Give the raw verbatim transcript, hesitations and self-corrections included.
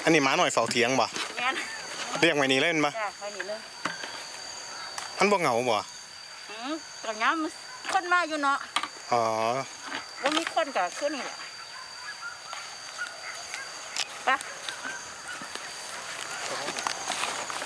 อันนี้หมาหน่อยเฝ้าเถียงบ่เรียกไว้นี่เล่นปะจ้ะไว้นี่เลยมันบ่เหงาบ่อืมก็ย้ำคนมาอยู่เนาะอ๋อว่ามีคนก็คือนี่แหละปะ